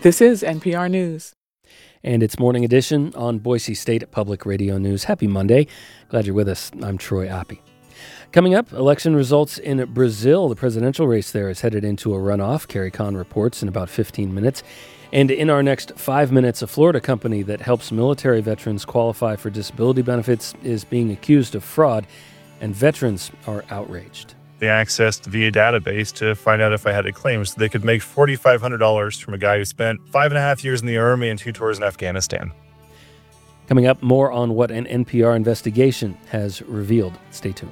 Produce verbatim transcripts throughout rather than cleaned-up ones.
This is N P R News. And it's Morning Edition on Boise State Public Radio News. Happy Monday. Glad you're with us. I'm Troy Oppie. Coming up, election results in Brazil. The presidential race there is headed into a runoff. Carrie Kahn reports in about fifteen minutes. And in our next five minutes, a Florida company that helps military veterans qualify for disability benefits is being accused of fraud, and veterans are outraged. They accessed via database to find out if I had a claim so they could make four thousand five hundred dollars from a guy who spent five and a half years in the Army and two tours in Afghanistan. Coming up, more on what an N P R investigation has revealed. Stay tuned.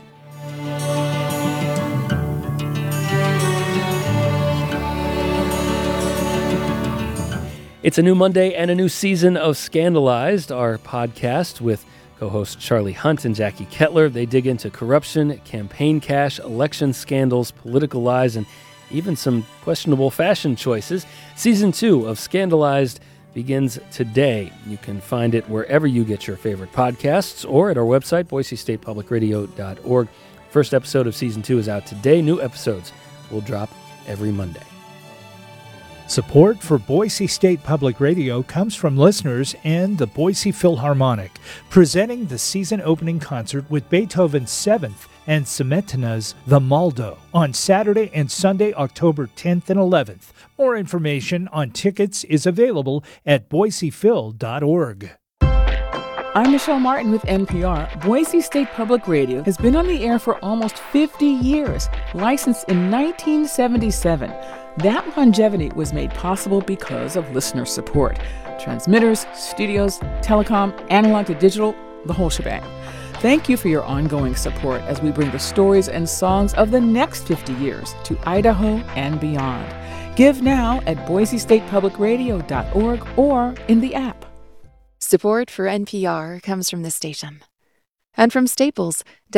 It's a new Monday and a new season of Scandalized, our podcast with co-hosts Charlie Hunt and Jackie Kettler. They dig into corruption, campaign cash, election scandals, political lies, and even some questionable fashion choices. Season two of Scandalized begins today. You can find it wherever you get your favorite podcasts or at our website, boise state public radio dot org. First episode of season two is out today. New episodes will drop every Monday. Support for Boise State Public Radio comes from listeners and the Boise Philharmonic, presenting the season opening concert with Beethoven's Seventh and Smetana's The Maldo on Saturday and Sunday, October tenth and eleventh. More information on tickets is available at boise phil dot org. I'm Michelle Martin with N P R. Boise State Public Radio has been on the air for almost fifty years, licensed in nineteen seventy-seven. That longevity was made possible because of listener support. Transmitters, studios, telecom, analog to digital, the whole shebang. Thank you for your ongoing support as we bring the stories and songs of the next fifty years to Idaho and beyond. Give now at boise state public radio dot org or in the app. Support for N P R comes from this station and from Staples.